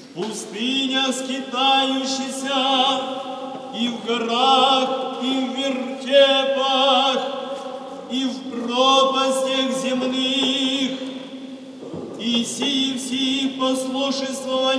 пустынях скитающийся, и в горах, и в вертепах, и в пропастях земных, и сии послушествования